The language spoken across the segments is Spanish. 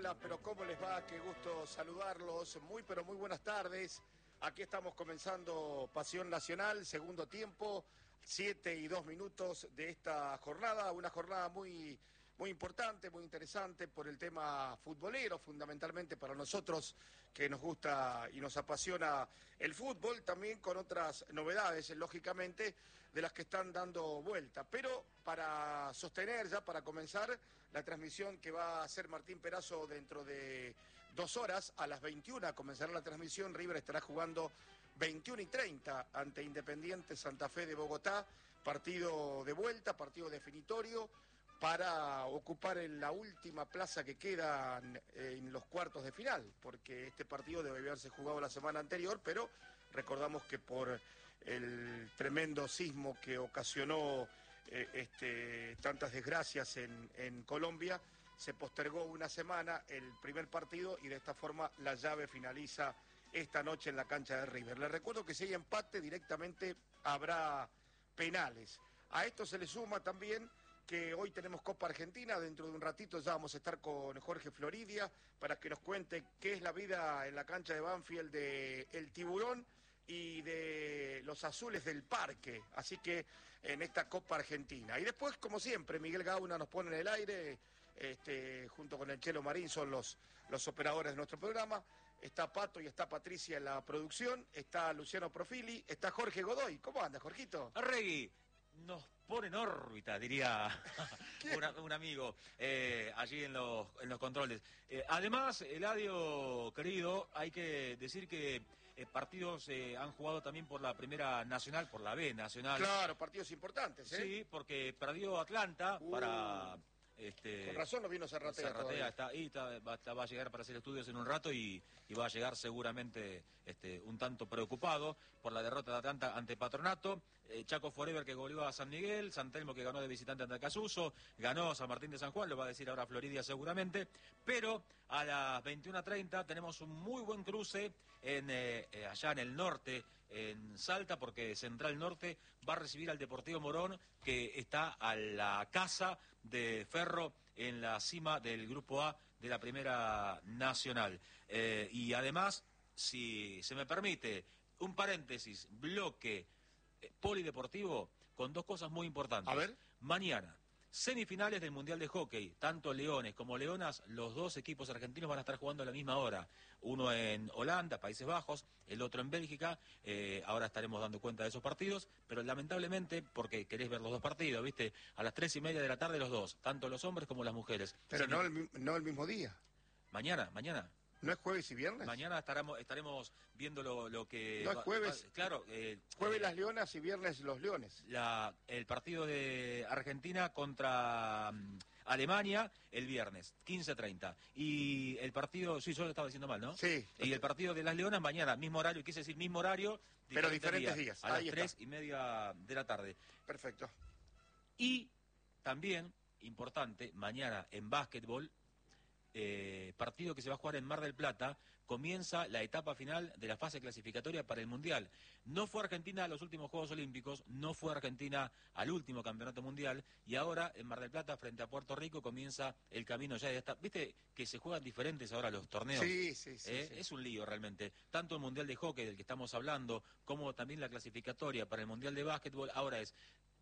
Hola, pero ¿cómo les va? Qué gusto saludarlos. Pero muy buenas tardes. Aquí estamos comenzando Pasión Nacional, segundo tiempo, 7:02 de esta jornada. Una jornada muy importante, muy interesante por el tema futbolero, fundamentalmente para nosotros que nos gusta y nos apasiona el fútbol, también con otras novedades, lógicamente, de las que están dando vuelta. Pero para sostener ya, para comenzar la transmisión que va a hacer Martín Perazo dentro de 2 horas, a las 21 comenzará la transmisión. River estará jugando 21:30 ante Independiente Santa Fe de Bogotá, partido de vuelta, partido definitorio, para ocupar en la última plaza que queda en los cuartos de final, porque este partido debe haberse jugado la semana anterior, pero recordamos que por el tremendo sismo que ocasionó tantas desgracias en Colombia, se postergó una semana el primer partido y de esta forma la llave finaliza esta noche en la cancha de River. Les recuerdo que si hay empate directamente habrá penales. A esto se le suma también que hoy tenemos Copa Argentina. Dentro de un ratito ya vamos a estar con Jorge Floridia para que nos cuente qué es la vida en la cancha de Banfield de El Tiburón y de los Azules del Parque, así que en esta Copa Argentina. Y después, como siempre, Miguel Gauna nos pone en el aire, junto con el Chelo Marín, son los operadores de nuestro programa. Está Pato y está Patricia en la producción, está Luciano Profili, está Jorge Godoy. ¿Cómo anda, Jorgito? Arregui, nos pone en órbita, diría un amigo allí en los controles. Además, Eladio, querido, hay que decir que partidos han jugado también por la Primera Nacional, por la B Nacional. Claro, partidos importantes, ¿eh? Sí, porque perdió Atlanta para... Con razón no vino Zarratea todavía. Va a llegar para hacer estudios en un rato y va a llegar seguramente un tanto preocupado por la derrota de Atlanta ante Patronato. Chaco Forever que goleó a San Miguel, San Telmo que ganó de visitante ante Acasuso, ganó San Martín de San Juan, lo va a decir ahora Floridia seguramente, pero a las 21:30 tenemos un muy buen cruce allá en el norte, en Salta, porque Central Norte va a recibir al Deportivo Morón, que está a la casa de Ferro en la cima del Grupo A de la Primera Nacional. Y además, si se me permite, un paréntesis, bloque polideportivo con dos cosas muy importantes. A ver. Mañana, semifinales del Mundial de Hockey, tanto Leones como Leonas, los dos equipos argentinos van a estar jugando a la misma hora. Uno en Holanda, Países Bajos, el otro en Bélgica. Ahora estaremos dando cuenta de esos partidos, pero lamentablemente, porque querés ver los dos partidos, ¿viste? A las 3:30 de la tarde los dos, tanto los hombres como las mujeres. Pero no el mismo día. Mañana. ¿No es jueves y viernes? Mañana estaremos viendo lo que... No es jueves. Claro. Jueves las Leonas y viernes los Leones. El partido de Argentina contra Alemania el viernes, 15:30. Y el partido, sí, yo lo estaba diciendo mal, ¿no? Sí. Y el partido de las Leonas mañana, mismo horario, quise decir mismo horario, pero diferentes días. A las 3:30 de la tarde. Perfecto. Y también, importante, mañana en básquetbol, partido que se va a jugar en Mar del Plata, comienza la etapa final de la fase clasificatoria para el Mundial. No fue Argentina a los últimos Juegos Olímpicos, no fue Argentina al último Campeonato Mundial, y ahora en Mar del Plata, frente a Puerto Rico, comienza el camino ya de esta... ¿Viste que se juegan diferentes ahora los torneos? Sí. Es un lío realmente. Tanto el Mundial de Hockey, del que estamos hablando, como también la clasificatoria para el Mundial de Básquetbol, ahora es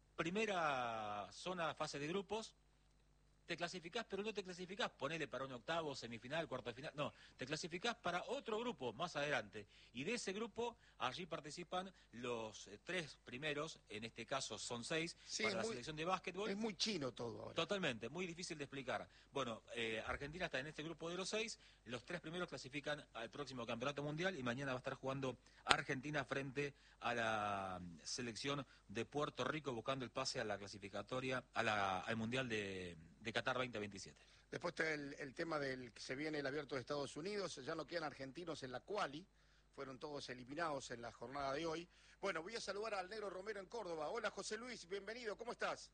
primera zona, fase de grupos. Te clasificás, pero no te clasificás, ponele para un octavo, semifinal, cuarto de final, no, te clasificás para otro grupo más adelante, y de ese grupo allí participan los 3 primeros, en este caso son 6, para la selección de básquetbol. Es muy chino todo ahora. Totalmente, muy difícil de explicar. Bueno, Argentina está en este grupo de los 6, los 3 primeros clasifican al próximo Campeonato Mundial, y mañana va a estar jugando Argentina frente a la selección de Puerto Rico, buscando el pase a la clasificatoria, al Mundial de Qatar 2027. Después está el tema del que se viene el Abierto de Estados Unidos. Ya no quedan argentinos en la quali, fueron todos eliminados en la jornada de hoy. Bueno, voy a saludar al Negro Romero en Córdoba. Hola, José Luis, bienvenido, ¿cómo estás?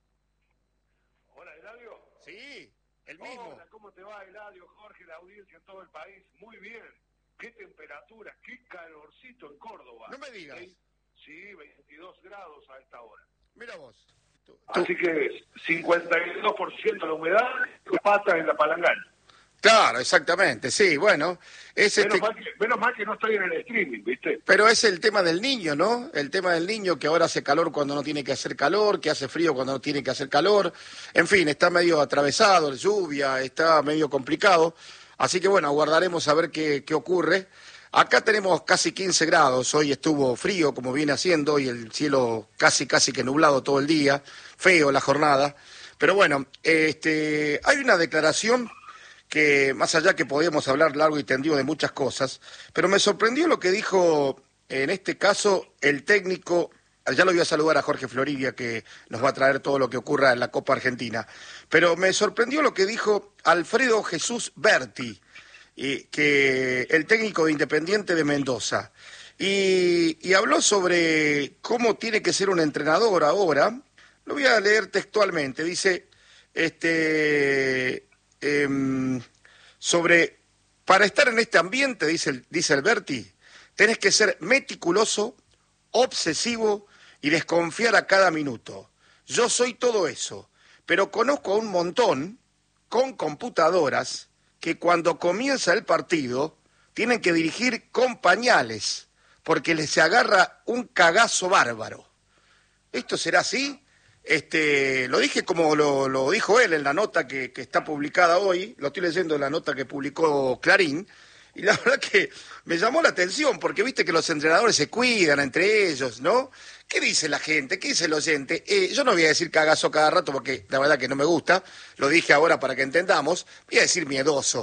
Hola, Eladio. Sí, el mismo. Hola, ¿cómo te va, Eladio, Jorge, la audiencia en todo el país? Muy bien. Qué temperatura, qué calorcito en Córdoba. No me digas. Sí, 22 grados a esta hora. Mira vos. Así que 52% la humedad, patas en la palangana. Claro, exactamente, sí, bueno. Menos mal que no estoy en el streaming, ¿viste? Pero es el tema del niño, ¿no? El tema del niño que ahora hace calor cuando no tiene que hacer calor, que hace frío cuando no tiene que hacer calor. En fin, está medio atravesado, lluvia, está medio complicado. Así que bueno, aguardaremos a ver qué ocurre. Acá tenemos casi 15 grados, hoy estuvo frío como viene haciendo y el cielo casi que nublado todo el día, feo la jornada. Pero bueno, hay una declaración que más allá que podíamos hablar largo y tendido de muchas cosas, pero me sorprendió lo que dijo en este caso el técnico, ya lo voy a saludar a Jorge Floribia que nos va a traer todo lo que ocurra en la Copa Argentina, pero me sorprendió lo que dijo Alfredo Jesús Berti, que el técnico de Independiente de Mendoza, y habló sobre cómo tiene que ser un entrenador ahora. Lo voy a leer textualmente, dice, para estar en este ambiente, dice el Berti, tenés que ser meticuloso, obsesivo y desconfiar a cada minuto. Yo soy todo eso, pero conozco a un montón con computadoras que cuando comienza el partido tienen que dirigir con pañales porque les se agarra un cagazo bárbaro. ¿Esto será así? Lo dije como lo dijo él en la nota que está publicada hoy, lo estoy leyendo en la nota que publicó Clarín, y la verdad que me llamó la atención, porque viste que los entrenadores se cuidan entre ellos, ¿no? ¿Qué dice la gente? ¿Qué dice el oyente? Yo no voy a decir cagazo cada rato, porque la verdad que no me gusta, lo dije ahora para que entendamos, voy a decir miedoso.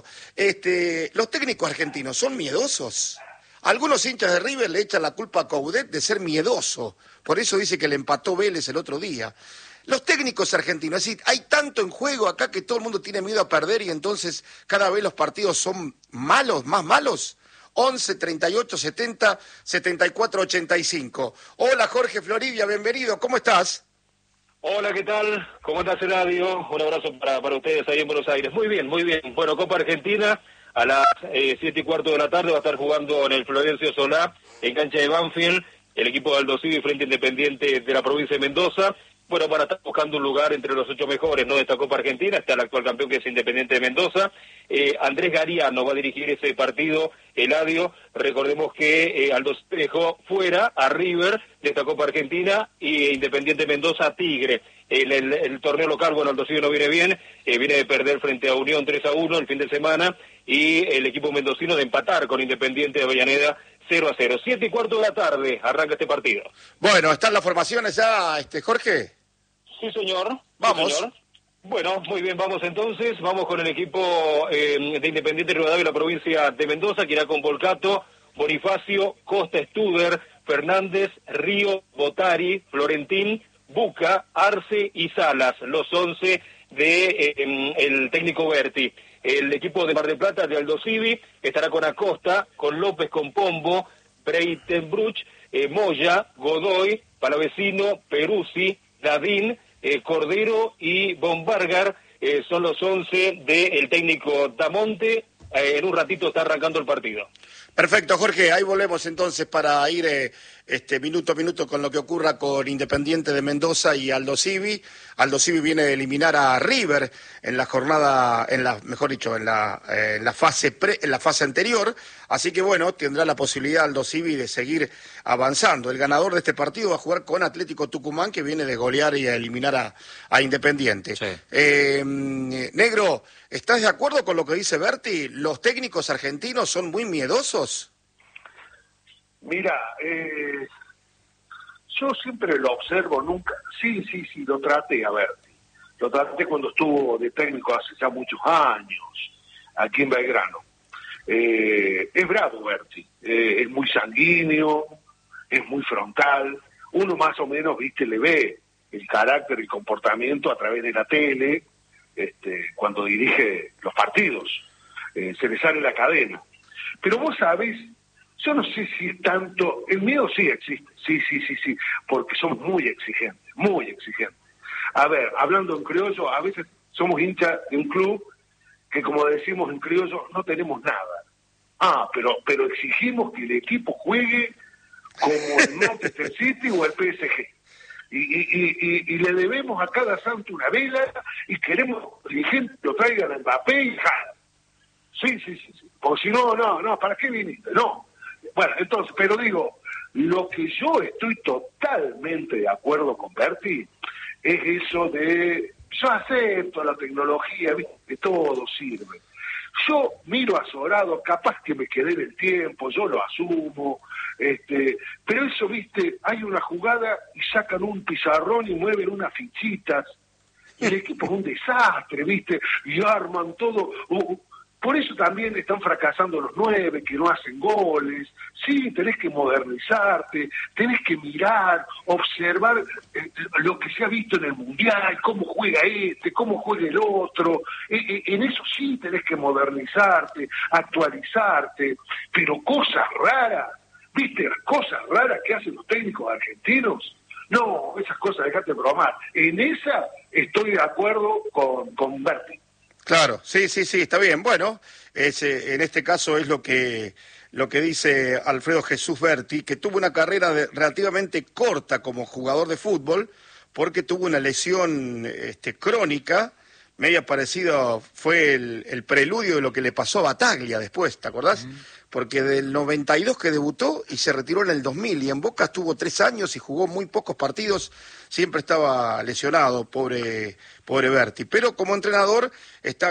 ¿Los técnicos argentinos son miedosos? Algunos hinchas de River le echan la culpa a Coudet de ser miedoso, por eso dice que le empató Vélez el otro día. Los técnicos argentinos, es decir, hay tanto en juego acá que todo el mundo tiene miedo a perder y entonces cada vez los partidos son malos, más malos. 11, 38, 70, 74, 85. Hola Jorge Floribia, bienvenido, ¿cómo estás? Hola, ¿qué tal? ¿Cómo estás, Eladio? Un abrazo para ustedes ahí en Buenos Aires. Muy bien, muy bien. Bueno, Copa Argentina a las 7:15 de la tarde va a estar jugando en el Florencio Solá, en cancha de Banfield, el equipo de Aldo Civi frente Independiente de la provincia de Mendoza. Bueno, van a estar buscando un lugar entre los 8 mejores, ¿no?, de esta Copa Argentina. Está el actual campeón, que es Independiente de Mendoza. Andrés Gariano va a dirigir ese partido, Eladio. Recordemos que Aldo Civi dejó fuera a River de esta Copa Argentina y Independiente de Mendoza a Tigre. El torneo local, bueno, Aldo Civi no viene bien, viene de perder frente a Unión 3-1 el fin de semana, y el equipo mendocino de empatar con Independiente de Avellaneda 0-0. 7:15 de la tarde arranca este partido. Bueno, ¿están las formaciones ya, Jorge? Sí, señor. Vamos. Sí, señor. Bueno, muy bien, vamos entonces. Vamos con el equipo de Independiente Rivadavia de la provincia de Mendoza, que irá con Volcato, Bonifacio, Costa, Studer, Fernández, Río, Botari, Florentín, Buca, Arce y Salas, los 11 de el técnico Berti. El equipo de Mar del Plata, de Aldo Civi, estará con Acosta, con López, con Pombo, Breitenbruch, Moya, Godoy, Palavecino, Peruzzi, Dadín, Cordero y Bombargar. Son los 11 del técnico Damonte. En un ratito está arrancando el partido. Perfecto, Jorge, ahí volvemos entonces para ir minuto a minuto con lo que ocurra con Independiente de Mendoza y Aldo Civi. Aldo Civi viene de eliminar a River en la jornada, en la fase anterior, así que bueno, tendrá la posibilidad Aldo Civi de seguir avanzando. El ganador de este partido va a jugar con Atlético Tucumán, que viene de golear y a eliminar a Independiente. Sí. Negro, ¿estás de acuerdo con lo que dice Berti? ¿Los técnicos argentinos son muy miedosos? Mira, yo siempre lo observo, nunca, sí, lo traté, a ver, lo traté cuando estuvo de técnico hace ya muchos años, aquí en Belgrano. Es bravo Berti, es muy sanguíneo, es muy frontal, uno más o menos, viste, le ve el carácter, el comportamiento a través de la tele, cuando dirige los partidos, se le sale la cadena. Pero vos sabés, yo no sé si es tanto, el miedo sí existe, sí, porque somos muy exigentes. A ver, hablando en criollo, a veces somos hinchas de un club que, como decimos en criollo, no tenemos nada. Pero exigimos que el equipo juegue como el Manchester City o el PSG. Y le debemos a cada santo una vela y queremos que el dirigente lo traigan a Mbappé y Haaland. Sí. Porque si no, ¿para qué viniste? No. Bueno, entonces, pero digo, lo que yo estoy totalmente de acuerdo con Berti es eso de, yo acepto la tecnología, ¿viste? Que todo sirve. Yo miro a Sobrado, capaz que me quedé en el tiempo, yo lo asumo, pero eso, viste, hay una jugada y sacan un pizarrón y mueven unas fichitas, y el equipo es un desastre, viste, y arman todo. Por eso también están fracasando los 9, que no hacen goles. Sí, tenés que modernizarte, tenés que mirar, observar lo que se ha visto en el Mundial, cómo juega cómo juega el otro. En eso sí tenés que modernizarte, actualizarte, pero cosas raras, ¿viste? Las cosas raras que hacen los técnicos argentinos. No, esas cosas, dejate de bromar. En esa estoy de acuerdo con Berti. Claro, sí, está bien. Bueno, en este caso es lo que dice Alfredo Jesús Berti, que tuvo una carrera relativamente corta como jugador de fútbol, porque tuvo una lesión crónica, media parecida, fue el preludio de lo que le pasó a Bataglia después, ¿te acordás? Porque del 92 que debutó y se retiró en el 2000, y en Boca estuvo 3 años y jugó muy pocos partidos, siempre estaba lesionado, pobre Berti. Pero como entrenador está,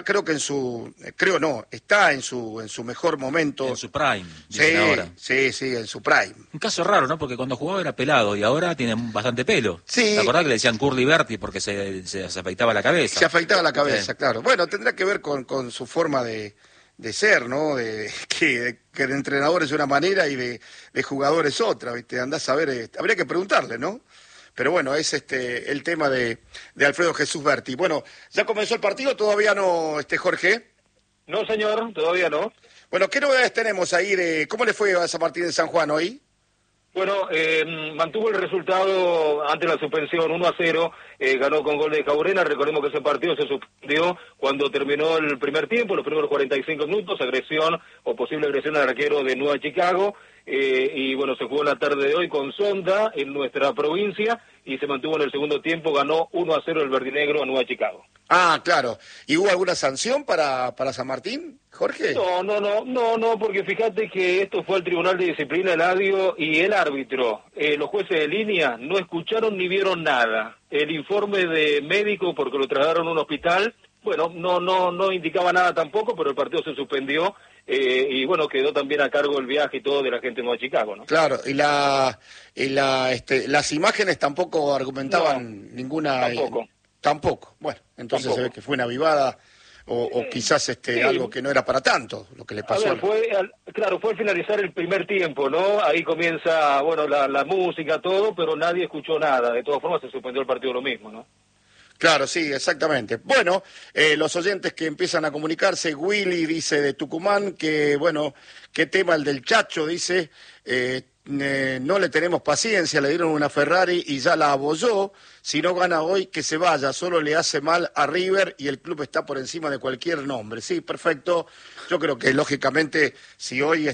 está en su mejor momento. En su prime, dicen ahora. Sí, en su prime. Un caso raro, ¿no? Porque cuando jugaba era pelado y ahora tiene bastante pelo. Sí. ¿Te acordás que le decían Curly Berti porque se afeitaba la cabeza? Se afeitaba la cabeza, claro. Bueno, tendrá que ver con su forma de ser, ¿no? Que de entrenador es una manera y de jugador es otra, ¿viste? Andás a ver, habría que preguntarle, ¿no? Pero bueno, es el tema de Alfredo Jesús Berti. Bueno, ¿ya comenzó el partido? ¿Todavía no, Jorge? No, señor, todavía no. Bueno, ¿qué novedades tenemos ahí de cómo le fue a San Martín de San Juan hoy? Bueno, mantuvo el resultado ante la suspensión 1-0, ganó con gol de Cabrera. Recordemos que ese partido se suspendió cuando terminó el primer tiempo, los primeros 45 minutos, agresión o posible agresión al arquero de Nueva Chicago. Y bueno, se jugó en la tarde de hoy con Sonda en nuestra provincia y se mantuvo en el segundo tiempo, ganó 1-0 el verdinegro a Nueva Chicago. Ah, claro. ¿Y hubo alguna sanción para San Martín, Jorge? No, porque fíjate que esto fue al Tribunal de Disciplina, Eladio, y el árbitro. Los jueces de línea no escucharon ni vieron nada. El informe de médico, porque lo trasladaron a un hospital, bueno, no indicaba nada tampoco, pero el partido se suspendió. Y bueno, quedó también a cargo el viaje y todo de la gente de Nueva Chicago, ¿no? Claro, y las imágenes tampoco argumentaban ninguna... Tampoco. Bueno, entonces tampoco. Se ve que fue una avivada o quizás sí. Algo que no era para tanto, lo que le pasó. A ver, fue al finalizar el primer tiempo, ¿no? Ahí comienza, bueno, la música, todo, pero nadie escuchó nada. De todas formas se suspendió el partido lo mismo, ¿no? Claro, sí, exactamente. Bueno, los oyentes que empiezan a comunicarse, Willy dice de Tucumán que, bueno, qué tema el del Chacho, dice, no le tenemos paciencia, le dieron una Ferrari y ya la abolló, si no gana hoy que se vaya, solo le hace mal a River y el club está por encima de cualquier nombre. Sí, perfecto. Yo creo que lógicamente si hoy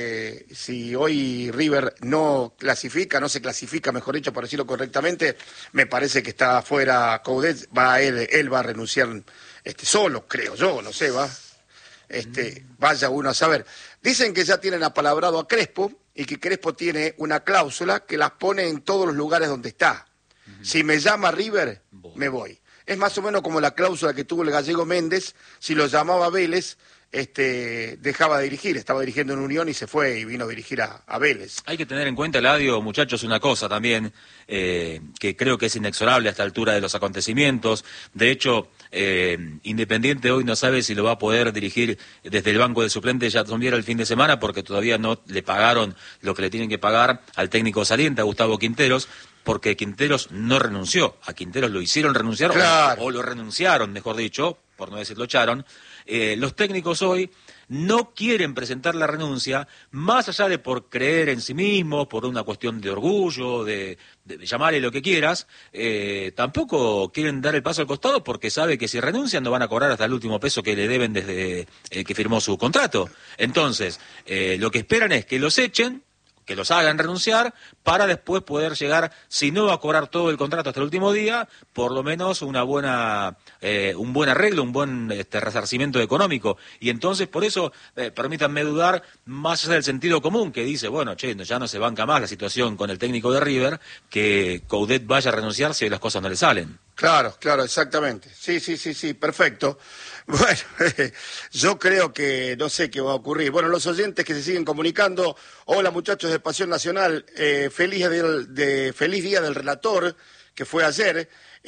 River no se clasifica, mejor dicho, por decirlo correctamente, me parece que está fuera Coudet, él va a renunciar solo, creo yo, no sé, vaya uno a saber. Dicen que ya tienen apalabrado a Crespo y que Crespo tiene una cláusula que las pone en todos los lugares donde está. Si me llama River, me voy. Es más o menos como la cláusula que tuvo el gallego Méndez, si lo llamaba Vélez, dejaba de dirigir, estaba dirigiendo en Unión y se fue y vino a dirigir a Vélez. Hay que tener en cuenta, Eladio, muchachos, una cosa también, que creo que es inexorable a esta altura de los acontecimientos. De hecho, Independiente hoy no sabe si lo va a poder dirigir desde el banco de suplentes ya Tombiera el fin de semana, porque todavía no le pagaron lo que le tienen que pagar al técnico saliente, a Gustavo Quinteros, porque Quinteros no renunció. A Quinteros lo hicieron renunciar, claro, o lo renunciaron, mejor dicho, por no decir lo echaron. Los técnicos hoy no quieren presentar la renuncia, más allá de por creer en sí mismos, por una cuestión de orgullo, de llamarle lo que quieras, tampoco quieren dar el paso al costado porque sabe que si renuncian no van a cobrar hasta el último peso que le deben desde que firmó su contrato. Entonces, lo que esperan es que los echen, que los hagan renunciar, para después poder llegar, si no va a cobrar todo el contrato hasta el último día, por lo menos un buen arreglo, un buen resarcimiento económico. Y entonces, por eso, permítanme dudar, más allá del sentido común, que dice, bueno, ya no se banca más la situación con el técnico de River, que Coudet vaya a renunciar si las cosas no le salen. Claro, exactamente. Sí, perfecto. Bueno, yo creo que no sé qué va a ocurrir. Bueno, los oyentes que se siguen comunicando, hola muchachos de Pasión Nacional, feliz día del relator, que fue ayer,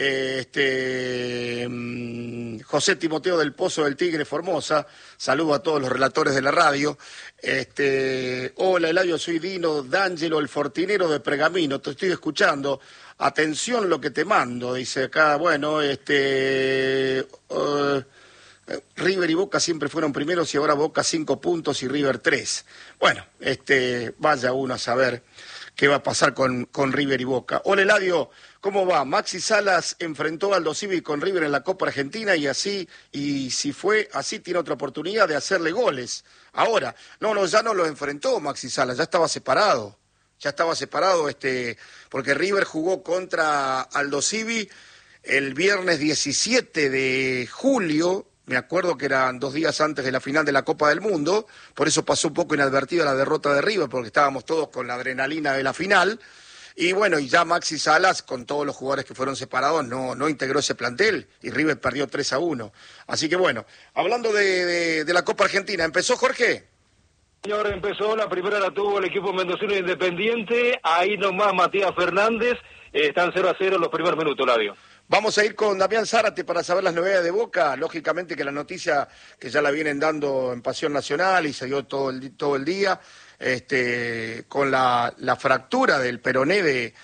José Timoteo del Pozo del Tigre Formosa, saludo a todos los relatores de la radio. Hola Eladio, soy Dino D'Angelo, el fortinero de Pergamino, te estoy escuchando. Atención lo que te mando, dice acá, bueno, River y Boca siempre fueron primeros y ahora Boca 5 puntos y River 3. Bueno, vaya uno a saber qué va a pasar con River y Boca. Hola Eladio, ¿cómo va? Maxi Salas enfrentó a Aldo Civi con River en la Copa Argentina y si fue así, tiene otra oportunidad de hacerle goles. Ahora, ya no lo enfrentó Maxi Salas, ya estaba separado. Porque River jugó contra Aldo Civi el viernes 17 de julio, me acuerdo que eran 2 días antes de la final de la Copa del Mundo, por eso pasó un poco inadvertida la derrota de River, porque estábamos todos con la adrenalina de la final, y bueno, y ya Maxi Salas, con todos los jugadores que fueron separados, no integró ese plantel, y River perdió 3-1. Así que bueno, hablando de la Copa Argentina, ¿empezó Jorge? Señor, empezó, la primera la tuvo el equipo mendocino Independiente, ahí nomás Matías Fernández, están 0-0 los primeros minutos, Ladio. Vamos a ir con Damián Zárate para saber las novedades de Boca. Lógicamente que la noticia que ya la vienen dando en Pasión Nacional y se dio todo el día, con la fractura del peroné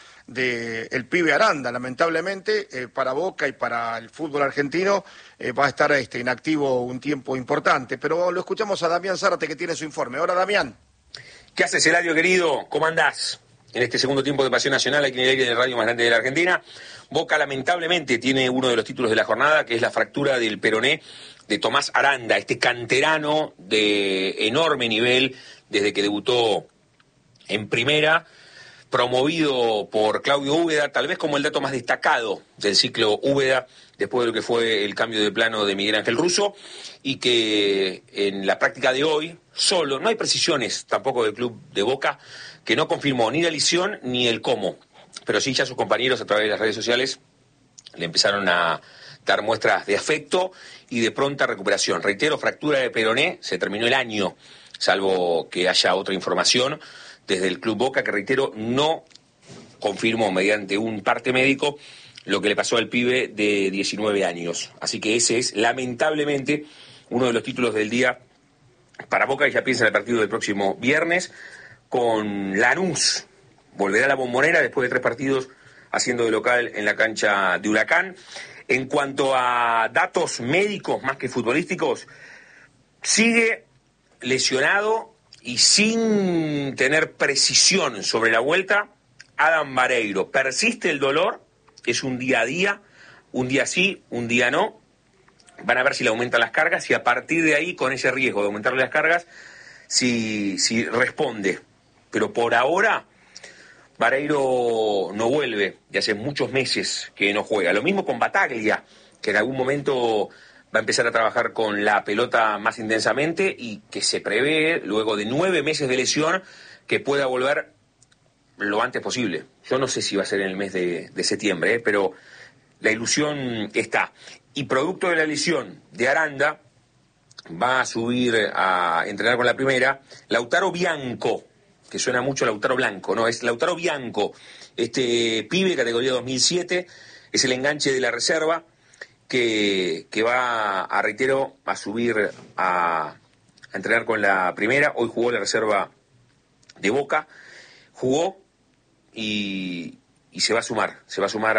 de el pibe Aranda, lamentablemente, para Boca y para el fútbol argentino va a estar inactivo un tiempo importante. Pero lo escuchamos a Damián Zárate que tiene su informe. Hola Damián. ¿Qué haces, Eladio querido? ¿Cómo andás? En este segundo tiempo de Pasión Nacional, aquí en el aire de radio más grande de la Argentina, Boca lamentablemente tiene uno de los títulos de la jornada, que es la fractura del peroné de Tomás Aranda, este canterano de enorme nivel desde que debutó en primera, promovido por Claudio Úbeda, tal vez como el dato más destacado del ciclo Úbeda, después de lo que fue el cambio de plano de Miguel Ángel Russo, y que en la práctica de hoy, solo, no hay precisiones tampoco del club de Boca, que no confirmó ni la lesión ni el cómo, pero sí ya sus compañeros a través de las redes sociales le empezaron a dar muestras de afecto y de pronta recuperación. Reitero, fractura de peroné, se terminó el año, salvo que haya otra información desde el Club Boca, que reitero, no confirmó mediante un parte médico lo que le pasó al pibe de 19 años. Así que ese es, lamentablemente, uno de los títulos del día para Boca, y ya piensa en el partido del próximo viernes con Lanús. Volverá a la Bombonera después de 3 partidos haciendo de local en la cancha de Huracán. En cuanto a datos médicos más que futbolísticos, sigue lesionado y sin tener precisión sobre la vuelta Adam Vareiro. Persiste el dolor, es un día a día, un día sí, un día no. Van a ver si le aumentan las cargas y a partir de ahí, con ese riesgo de aumentarle las cargas, si responde. Pero por ahora Vareiro no vuelve, y hace muchos meses que no juega. Lo mismo con Bataglia, que en algún momento va a empezar a trabajar con la pelota más intensamente y que se prevé, luego de 9 meses de lesión, que pueda volver lo antes posible. Yo no sé si va a ser en el mes de septiembre, pero la ilusión está. Y producto de la lesión de Aranda, va a subir a entrenar con la primera Lautaro Bianco, que suena mucho a Lautaro Blanco, ¿no? Es Lautaro Bianco, este pibe, categoría 2007, es el enganche de la reserva, que va a, reitero, a subir a entrenar con la primera. Hoy jugó la reserva de Boca, jugó y se va a sumar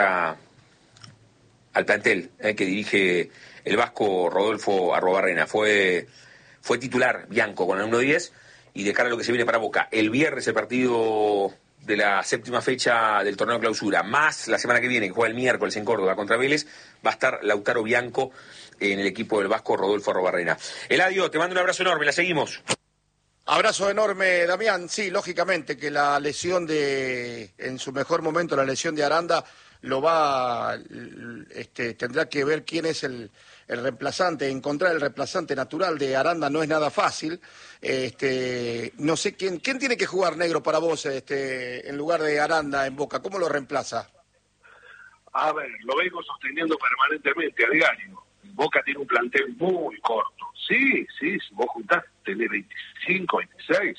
al plantel que dirige el vasco Rodolfo Arruabarrena. Fue titular Bianco con el 1-10 y de cara a lo que se viene para Boca. El viernes el partido de la 7ª fecha del torneo de clausura, más la semana que viene, que juega el miércoles en Córdoba contra Vélez, va a estar Lautaro Bianco en el equipo del vasco Rodolfo Arruabarrena. Eladio, te mando un abrazo enorme, la seguimos. Abrazo enorme, Damián. Sí, lógicamente que la lesión en su mejor momento, la lesión de Aranda, tendrá que ver quién es el reemplazante. Encontrar el reemplazante natural de Aranda no es nada fácil. No sé quién tiene que jugar, Negro, para vos, en lugar de Aranda en Boca. ¿Cómo lo reemplaza? A ver, lo vengo sosteniendo permanentemente a diario. Boca tiene un plantel muy corto. Sí, si vos juntás, tenés 25, 26.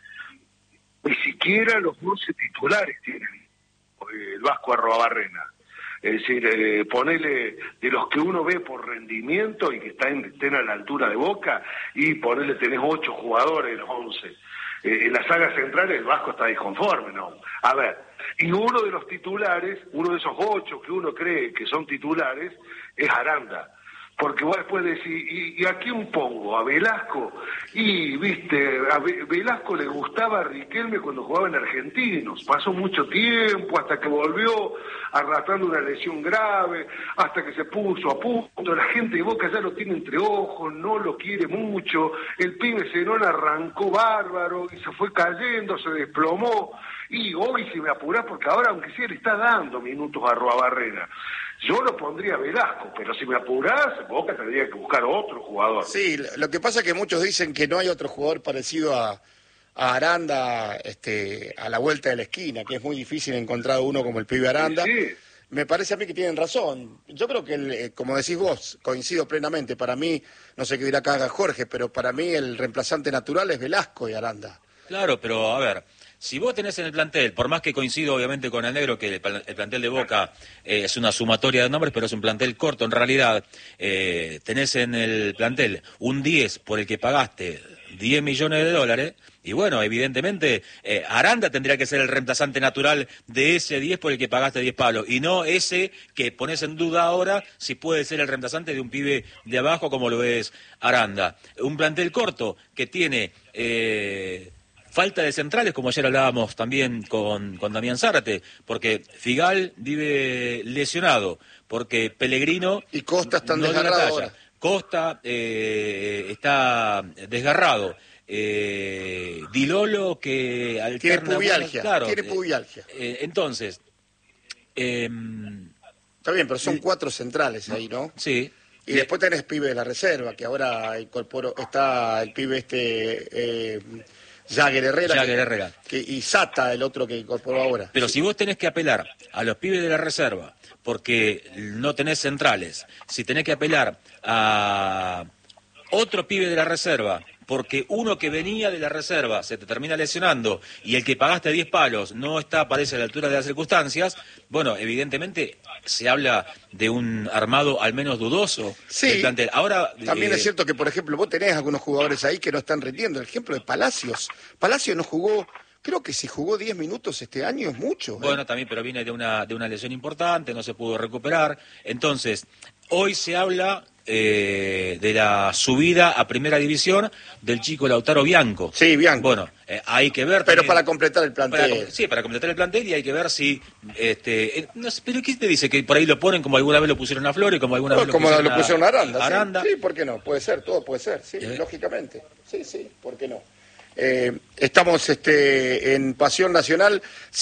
Ni siquiera los 11 titulares tienen el Vasco Arruabarrena. Es decir, ponele de los que uno ve por rendimiento y que estén a la altura de Boca, y ponele, tenés 8 jugadores de los 11. En la saga central el Vasco está disconforme, ¿no? A ver, y uno de los titulares, uno de esos 8 que uno cree que son titulares, es Aranda. Porque vos después decís, ¿y a quién pongo? ¿A Velasco? Y, viste, a Velasco le gustaba a Riquelme cuando jugaba en Argentinos. Pasó mucho tiempo hasta que volvió arrastrando una lesión grave, hasta que se puso a punto. La gente de Boca ya lo tiene entre ojos, no lo quiere mucho. El pibe Zenón arrancó bárbaro y se fue cayendo, se desplomó. Y hoy, si me apurás, porque ahora, aunque sea, le está dando minutos a Arruabarrena. Yo lo pondría a Velasco, pero si me apurás, Boca tendría que buscar otro jugador. Sí, lo que pasa es que muchos dicen que no hay otro jugador parecido a Aranda a la vuelta de la esquina, que es muy difícil encontrar uno como el pibe Aranda. Sí. Me parece a mí que tienen razón. Yo creo que, como decís vos, coincido plenamente. Para mí, no sé qué dirá acá Jorge, pero para mí el reemplazante natural es Velasco y Aranda. Claro, pero a ver, si vos tenés en el plantel, por más que coincido obviamente con el Negro, que el plantel de Boca es una sumatoria de nombres, pero es un plantel corto en realidad, tenés en el plantel un 10 por el que pagaste 10 millones de dólares, y bueno, evidentemente Aranda tendría que ser el reemplazante natural de ese 10 por el que pagaste 10 palos, y no ese que pones en duda ahora si puede ser el reemplazante de un pibe de abajo como lo es Aranda. Un plantel corto que tiene... falta de centrales, como ayer hablábamos también con Damián Zárate, porque Figal vive lesionado, porque Pellegrino... Y Costa están no desgarrados ahora. Costa está desgarrado. Di Lolo que Tiene alterna... pubialgia, claro, tiene pubialgia. Entonces... Está bien, pero son 4 centrales ahí, ¿no? Sí. Y después tenés pibe de la reserva, que ahora está el pibe Jagger Herrera. Y Sata, el otro que incorporó ahora. Pero sí. Si vos tenés que apelar a los pibes de la reserva, porque no tenés centrales, si tenés que apelar a otro pibe de la reserva, porque uno que venía de la reserva se te termina lesionando y el que pagaste 10 palos no está, parece, a la altura de las circunstancias, bueno, evidentemente se habla de un armado al menos dudoso del plantel. Ahora, también es cierto que, por ejemplo, vos tenés algunos jugadores ahí que no están rindiendo. El ejemplo de Palacios. Palacios no jugó... Creo que si jugó 10 minutos este año es mucho. Bueno, también, pero viene de una lesión importante, no se pudo recuperar. Entonces, hoy se habla de la subida a primera división del chico Lautaro Bianco. Sí, Bianco. Bueno, hay que ver... Pero también, para completar el plantel. Para completar el plantel, y hay que ver si... no sé, pero ¿qué te dice? Que por ahí lo ponen como alguna vez lo pusieron a Flores, como alguna vez lo pusieron a Aranda. Aranda. Sí, ¿por qué no? Puede ser, todo puede ser, sí, lógicamente. Sí, ¿por qué no? Estamos en Pasión Nacional,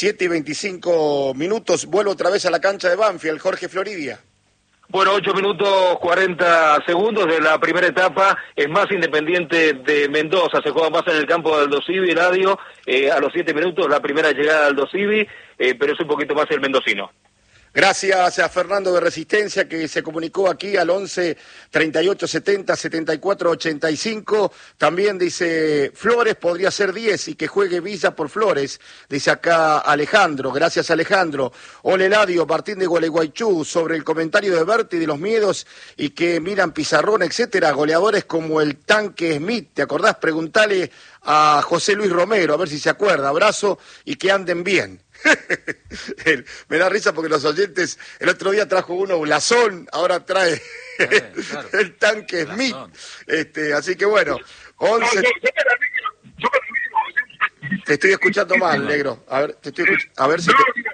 7:25. Vuelvo otra vez a la cancha de Banfield, Jorge Floridia. Bueno, 8 minutos 40 segundos de la primera etapa. Es más Independiente de Mendoza. Se juega más en el campo del Aldosivi, Eladio. A los 7 minutos la primera llegada al Aldosivi, pero es un poquito más el mendocino. Gracias a Fernando de Resistencia, que se comunicó aquí al 11 38 70 74 85. También dice Flores podría ser 10 y que juegue Villa por Flores. Dice acá Alejandro. Gracias, Alejandro. Hola, Eladio, Martín de Gualeguaychú, sobre el comentario de Berti de los miedos y que miran pizarrón, etcétera. Goleadores como el Tanque Smith. ¿Te acordás? Preguntale a José Luis Romero, a ver si se acuerda. Abrazo y que anden bien. Me da risa porque los oyentes, el otro día trajo uno Blasón, ahora trae claro. El Tanque Smith. Así que bueno, 11... Te estoy escuchando mal, negro. A ver, a ver si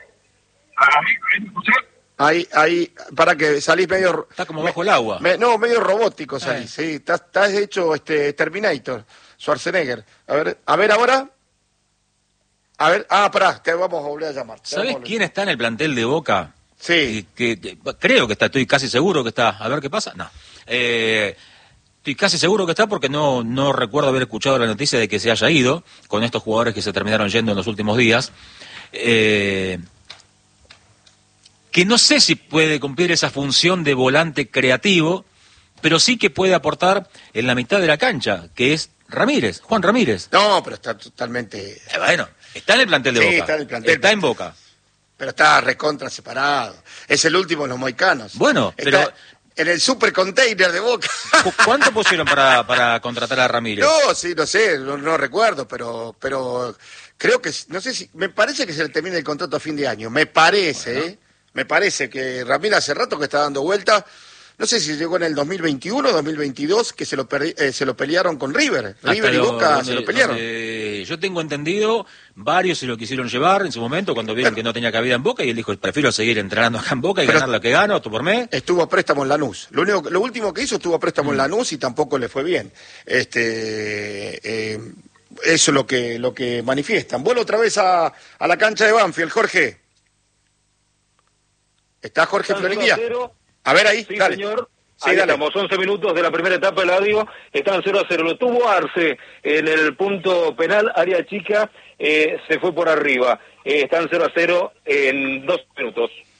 Ahí, para que salís medio... Está como bajo el agua. Medio robótico salís, sí. Estás hecho Terminator. Schwarzenegger. A ver ahora. A ver, pará, te vamos a volver a llamar. ¿Sabés quién está en el plantel de Boca? Sí. Que creo que está, estoy casi seguro que está. A ver qué pasa. No. Estoy casi seguro que está porque no recuerdo haber escuchado la noticia de que se haya ido con estos jugadores que se terminaron yendo en los últimos días. Que no sé si puede cumplir esa función de volante creativo, pero sí que puede aportar en la mitad de la cancha, que es Ramírez, Juan Ramírez. No, pero está totalmente... Bueno, está en el plantel de Boca. Está en el plantel. Está en Boca. Pero está recontra separado. Es el último de los moicanos. Bueno, está pero... en el super container de Boca. ¿Cuánto pusieron para contratar a Ramírez? No, sí, no sé, no recuerdo, pero creo que, no sé si, me parece que se le termina el contrato a fin de año. Me parece, bueno. Me parece que Ramírez hace rato que está dando vuelta. No sé si llegó en el 2021 o 2022, que se lo pelearon con River. River y Boca se lo pelearon. Yo tengo entendido, varios se lo quisieron llevar en su momento cuando vieron que no tenía cabida en Boca y él dijo, prefiero seguir entrenando acá en Boca y ganar lo que gano, tú por mí. Estuvo a préstamo en Lanús. Lo último que hizo estuvo a préstamo en Lanús y tampoco le fue bien. Eso es lo que manifiestan. Vuelvo otra vez a la cancha de Banfield, Jorge. ¿Está Jorge Florentía? A ver ahí, sí, dale. Señor. Sí, ahí dale. estamos, 11 minutos de la primera etapa del audio, están 0-0. Lo tuvo Arce en el punto penal, área chica, se fue por arriba. Están 0-0 en 2 minutos.